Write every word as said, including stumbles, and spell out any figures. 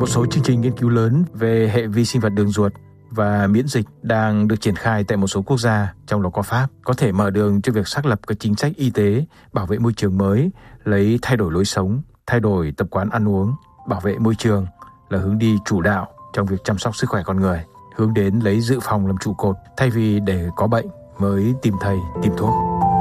Một số chương trình nghiên cứu lớn về hệ vi sinh vật đường ruột và miễn dịch đang được triển khai tại một số quốc gia, trong đó có Pháp, có thể mở đường cho việc xác lập các chính sách y tế, bảo vệ môi trường mới, lấy thay đổi lối sống, thay đổi tập quán ăn uống, bảo vệ môi trường là hướng đi chủ đạo trong việc chăm sóc sức khỏe con người, hướng đến lấy dự phòng làm trụ cột thay vì để có bệnh mới tìm thầy, tìm thuốc.